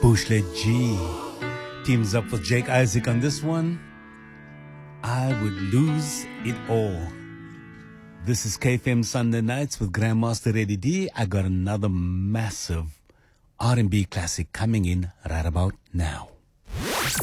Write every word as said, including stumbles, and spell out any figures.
Bushlet G teams up with Jake Isaac on this one. I would lose it all. This is K F M Sunday Nights with Grandmaster Eddie D. I got another massive R and B classic coming in right about now.